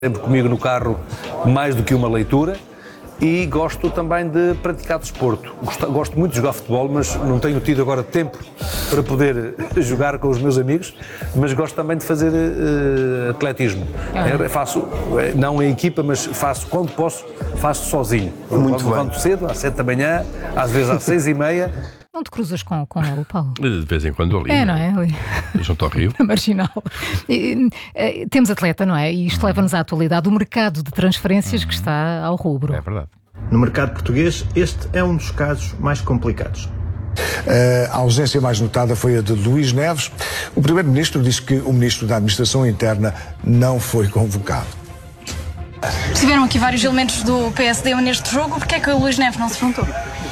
sempre comigo no carro mais do que uma leitura e gosto também de praticar desporto. Gosto muito de jogar futebol, mas não tenho tido agora tempo para poder jogar com os meus amigos, mas gosto também de fazer atletismo. Faço, não em equipa, mas faço quando posso, faço sozinho. Muito bem. Levanto cedo, às 7 da manhã, às vezes às 6h30. Não te cruzas com ele, Paulo? De vez em quando ali. Não é? Ali. Junto ao Rio. Marginal. Temos atleta, não é? E isto leva-nos à atualidade do mercado de transferências que está ao rubro. É verdade. No mercado português, este é um dos casos mais complicados. A ausência mais notada foi a de Luís Neves. O Primeiro-Ministro disse que o Ministro da Administração Interna não foi convocado. Tiveram aqui vários elementos do PSD neste jogo, porque é que o Luís Neves não se juntou?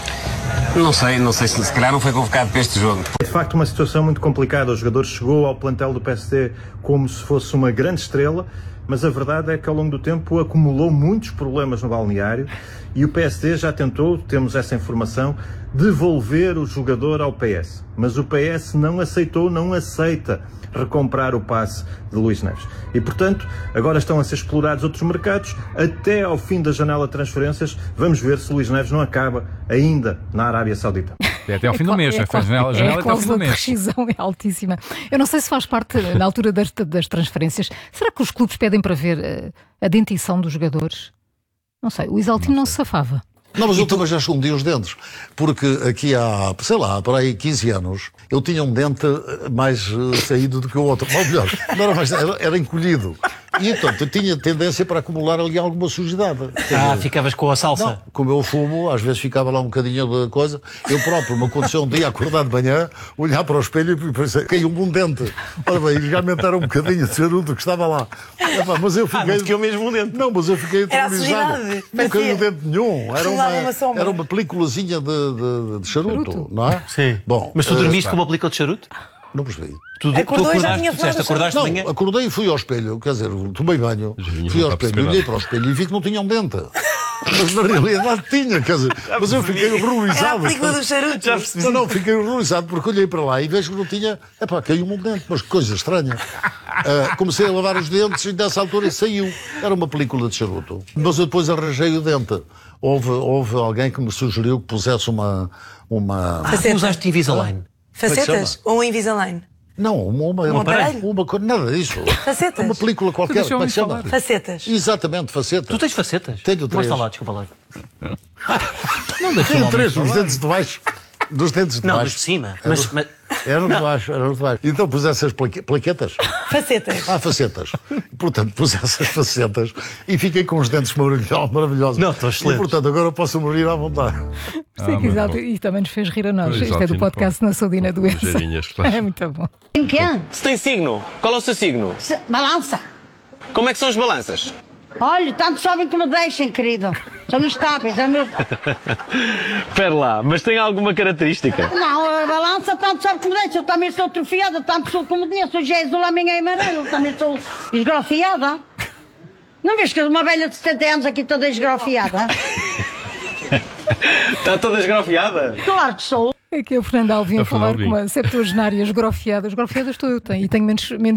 Não sei se calhar não foi convocado para este jogo. É de facto uma situação muito complicada. O jogador chegou ao plantel do PSD como se fosse uma grande estrela, mas a verdade é que ao longo do tempo acumulou muitos problemas no balneário e o PSD já tentou, temos essa informação, devolver o jogador ao PS. Mas o PS não aceitou, não aceita recomprar o passe de Luís Neves. E, portanto, agora estão a ser explorados outros mercados. Até ao fim da janela de transferências, vamos ver se Luís Neves não acaba ainda na Arábia Saudita. É até ao fim do mês, a janela até ao fim do mês. A rescisão é altíssima. Eu não sei se faz parte, na altura das transferências, será que os clubes pedem para ver a dentição dos jogadores? Não sei, o Isaltino não se safava. Não, mas eu também já escondi os dentes, porque aqui há, sei lá, para aí 15 anos, eu tinha um dente mais saído do que o outro. Ou melhor, não era mais, era encolhido. E, portanto, eu tinha tendência para acumular ali alguma sujidade. Ficavas com a salsa? Não, como eu fumo, às vezes ficava lá um bocadinho de coisa. Eu próprio, me aconteceu um dia acordar de manhã, olhar para o espelho e pensei, caiu-me um dente. Ora bem, realmente era um bocadinho de charuto que estava lá. Mas eu fiquei... não fiquei mesmo um dente. Não, mas eu fiquei aterrorizado. Não caiu dente nenhum. Era uma peliculazinha de charuto, não é? Sim. Bom, mas tu dormiste com uma película de charuto? Não percebi. Tu acordaste de manhã? Não, acordei e fui ao espelho, quer dizer, tomei banho, fui ao espelho, olhei para o espelho e vi que não tinha um dente. Mas na realidade tinha, quer dizer, mas eu fiquei horrorizado. Era a película do charuto. Já percebi. Não, fiquei horrorizado porque olhei para lá e vejo que não tinha, caiu-me um dente, mas que coisa estranha. Comecei a lavar os dentes e dessa altura saiu. Era uma película de charuto. Mas eu depois arranjei o dente. Houve alguém que me sugeriu que pusesse uma... Usaste Invisalign? Facetas ou um Invisalign? Não, uma aparelho? nada disso. Facetas? Uma película qualquer, como é que chama? Facetas. Exatamente, facetas. Tu tens facetas? Tenho 3. Mostra lá, desculpa lá. Tenho 3, os dentes de baixo. Dos dentes de baixo. Não, dos de cima. Eram de baixo. Então pus essas plaquetas. Facetas. Facetas. Portanto, pus essas facetas e fiquei com os dentes maravilhosos. Não, estou excelente. E, portanto, agora posso me rir à vontade. Sim, exato. E também nos fez rir a nós. Isto é do podcast Na Saudina Doença. É muito bom. Em quem? Se tem signo, qual é o seu signo? Balança. Como é que são as balanças? Olha, tanto sobem como deixem, querido. São estáveis. Espera lá, mas tem alguma característica? Não, a balança tanto sobe como deixa. Eu também sou atrofiada, tanto sou como dinheiro. Sou Jesus, a minha é amarelo. Também sou esgrofiada. Não vês que uma velha de 70 anos aqui toda esgrofiada? Está toda esgrofiada? Claro que sou. Aqui é o Fernando Alvim a falar com uma septuagenária esgrofiada. Esgrofiada estou eu, e tenho menos